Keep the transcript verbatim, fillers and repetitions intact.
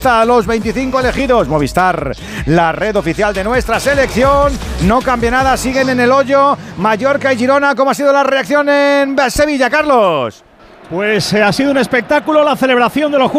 A los veinticinco elegidos, Movistar, la red oficial de nuestra selección. No cambia nada, siguen en el hoyo Mallorca y Girona. ¿Cómo ha sido la reacción en Sevilla, Carlos? Pues eh, ha sido un espectáculo la celebración de los jugadores.